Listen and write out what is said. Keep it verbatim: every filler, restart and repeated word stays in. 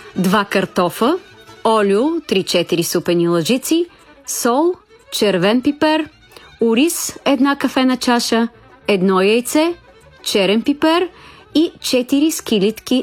два картофа, олио три-четири супени лъжици, сол, червен пипер, ориз една кафена чаша, едно яйце, черен пипер и четири скилитки